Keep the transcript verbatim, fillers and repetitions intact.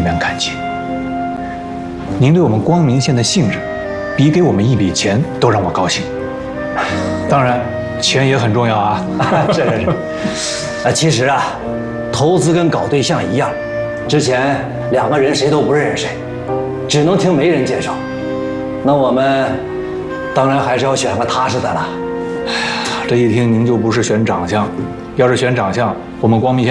面感激。您对我们光明县的信任，比给我们一笔钱都让我高兴。当然，钱也很重要啊。 是是是。啊，其实啊，投资跟搞对象一样，之前两个人谁都不认识谁，只能听媒人介绍。那我们当然还是要选个踏实的了。 这一听您就不是选长相，要是选长相，我们光明县